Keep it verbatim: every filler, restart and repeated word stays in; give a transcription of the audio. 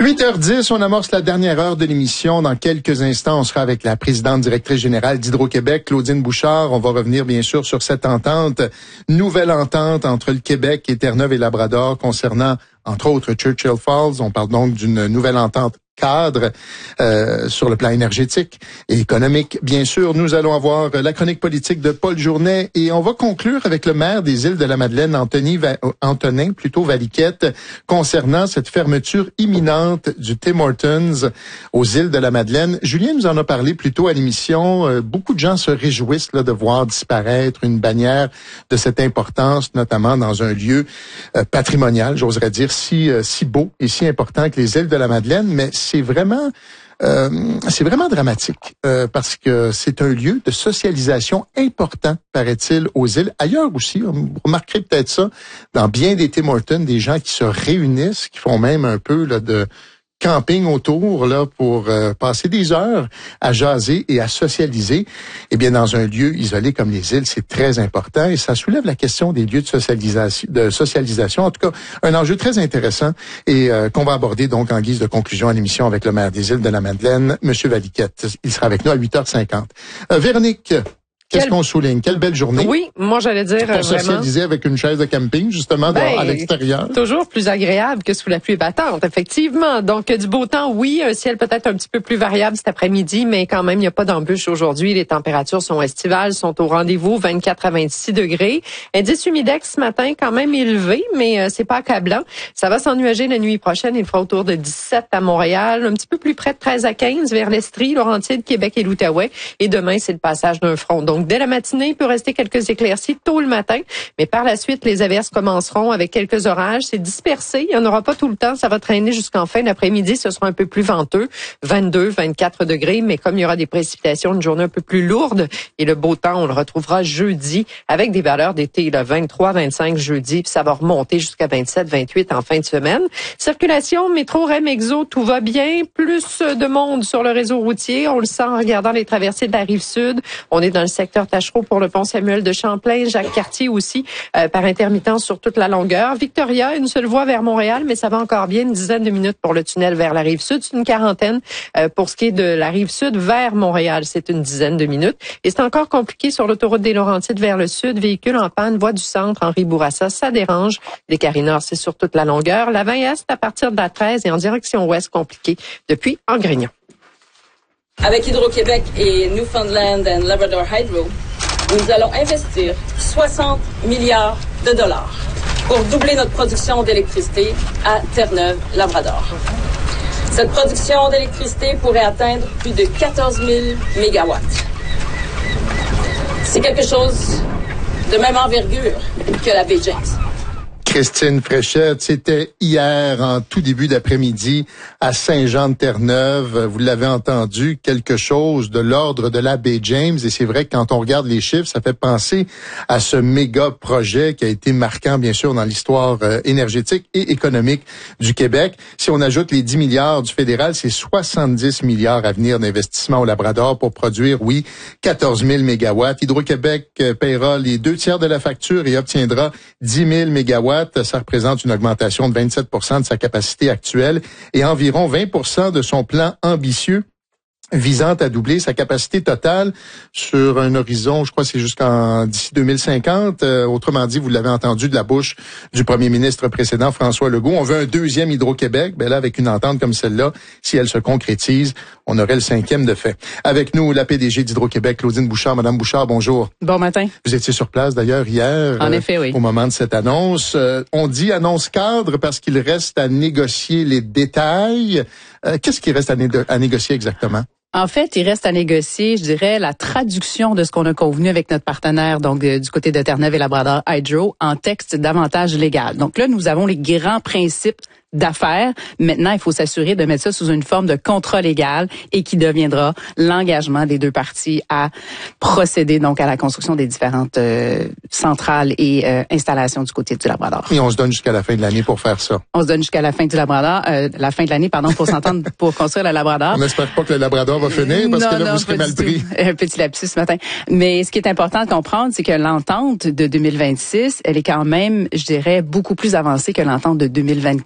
huit heures dix, on amorce la dernière heure de l'émission. Dans quelques instants, on sera avec la présidente directrice générale d'Hydro-Québec, Claudine Bouchard. On va revenir bien sûr sur cette entente, nouvelle entente entre le Québec et Terre-Neuve et Labrador concernant, entre autres, Churchill Falls. On parle donc d'une nouvelle entente cadre euh, sur le plan énergétique et économique. Bien sûr, nous allons avoir la chronique politique de Paul Journet et on va conclure avec le maire des Îles de la Madeleine, Anthony Va- Antonin plutôt Valiquette, concernant cette fermeture imminente du Tim Hortons aux Îles de la Madeleine. Julien nous en a parlé plus tôt à l'émission. Euh, beaucoup de gens se réjouissent là, de voir disparaître une bannière de cette importance, notamment dans un lieu euh, patrimonial, j'oserais dire, si, euh, si beau et si important que les Îles de la Madeleine, mais c'est vraiment, euh, c'est vraiment dramatique euh, parce que c'est un lieu de socialisation important, paraît-il, aux îles. Ailleurs aussi, vous remarquerez peut-être ça, dans bien des Tim Hortons, des gens qui se réunissent, qui font même un peu là, de camping autour là pour euh, passer des heures à jaser et à socialiser. Eh bien, dans un lieu isolé comme les îles, c'est très important et ça soulève la question des lieux de socialisation. De socialisation. En tout cas, un enjeu très intéressant et euh, qu'on va aborder donc en guise de conclusion à l'émission avec le maire des Îles de la Madeleine, Monsieur Valiquette. Il sera avec nous à huit heures cinquante. Euh, Véronique, qu'est-ce Quelle... qu'on souligne? Quelle belle journée. Oui, moi j'allais dire pour vraiment... socialiser avec une chaise de camping, justement, ben, dans, à l'extérieur. Toujours plus agréable que sous la pluie battante, effectivement. Donc, du beau temps, oui, un ciel peut-être un petit peu plus variable cet après-midi, mais quand même, il n'y a pas d'embûche aujourd'hui. Les températures sont estivales, sont au rendez-vous, vingt-quatre à vingt-six degrés. Indice humidex ce matin, quand même élevé, mais euh, c'est pas accablant. Ça va s'ennuager la nuit prochaine. Il fera autour de dix-sept à Montréal, un petit peu plus près de treize à quinze vers l'Estrie, Laurentides, Québec et l'Outaouais. Et demain, c'est le passage d'un front. Donc, Donc, dès la matinée, il peut rester quelques éclaircies tôt le matin, mais par la suite, les averses commenceront avec quelques orages. C'est dispersé, il n'y en aura pas tout le temps, ça va traîner jusqu'en fin d'après-midi, ce sera un peu plus venteux, vingt-deux, vingt-quatre degrés, mais comme il y aura des précipitations, une journée un peu plus lourde, et le beau temps, on le retrouvera jeudi avec des valeurs d'été, le vingt-trois, vingt-cinq jeudi, puis ça va remonter jusqu'à vingt-sept, vingt-huit en fin de semaine. Circulation, métro, REM, exo, tout va bien, plus de monde sur le réseau routier, on le sent en regardant les traversées de la Rive-Sud, on est dans le secteur Tachereau pour le pont Samuel de Champlain, Jacques-Cartier aussi, euh, par intermittence sur toute la longueur. Victoria, une seule voie vers Montréal, mais ça va encore bien, une dizaine de minutes pour le tunnel vers la Rive-Sud. C'est une quarantaine euh, pour ce qui est de la Rive-Sud vers Montréal. C'est une dizaine de minutes. Et c'est encore compliqué sur l'autoroute des Laurentides vers le sud. Véhicule en panne, voie du centre, Henri Bourassa, ça dérange. Les Carinors, c'est sur toute la longueur. La vingt Est à partir de la treize et en direction ouest, compliqué depuis Angrignon. Avec Hydro-Québec et Newfoundland and Labrador Hydro, nous allons investir soixante milliards de dollars pour doubler notre production d'électricité à Terre-Neuve, Labrador. Cette production d'électricité pourrait atteindre plus de quatorze mille mégawatts. C'est quelque chose de même envergure que la baie James. Christine Fréchette, c'était hier en tout début d'après-midi à Saint-Jean-de-Terre-Neuve. Vous l'avez entendu, quelque chose de l'ordre de la baie James. Et c'est vrai que quand on regarde les chiffres, ça fait penser à ce méga projet qui a été marquant, bien sûr, dans l'histoire euh, énergétique et économique du Québec. Si on ajoute les dix milliards du fédéral, c'est soixante-dix milliards à venir d'investissement au Labrador pour produire, oui, quatorze mille mégawatts. Hydro-Québec euh, paiera les deux tiers de la facture et obtiendra dix mille mégawatts. Ça représente une augmentation de vingt-sept pour cent de sa capacité actuelle et environ vingt pour cent de son plan ambitieux visant à doubler sa capacité totale sur un horizon, je crois que c'est jusqu'en d'ici deux mille cinquante. Euh, autrement dit, vous l'avez entendu de la bouche du premier ministre précédent, François Legault. On veut un deuxième Hydro-Québec. Ben là, avec une entente comme celle-là, si elle se concrétise, on aurait le cinquième de fait. Avec nous, la P D G d'Hydro-Québec, Claudine Bouchard. Madame Bouchard, bonjour. Bon matin. Vous étiez sur place d'ailleurs hier. En euh, effet, oui. Au moment de cette annonce. Euh, on dit annonce cadre parce qu'il reste à négocier les détails. Euh, qu'est-ce qui reste à, né- à négocier exactement? En fait, il reste à négocier, je dirais, la traduction de ce qu'on a convenu avec notre partenaire, donc de, du côté de Terre-Neuve et Labrador Hydro, en texte davantage légal. Donc là, nous avons les grands principes d'affaires. Maintenant, il faut s'assurer de mettre ça sous une forme de contrat légal et qui deviendra l'engagement des deux parties à procéder donc à la construction des différentes euh, centrales et euh, installations du côté du Labrador. Et on se donne jusqu'à la fin de l'année pour faire ça. On se donne jusqu'à la fin du Labrador, euh, la fin de l'année, pardon, pour s'entendre pour construire le Labrador. On n'espère pas que le Labrador va finir parce non, que là, non, vous serez mal pris. Un petit lapsus ce matin. Mais ce qui est important de comprendre, c'est que l'entente de deux mille vingt-six, elle est quand même, je dirais, beaucoup plus avancée que l'entente de deux mille vingt-quatre.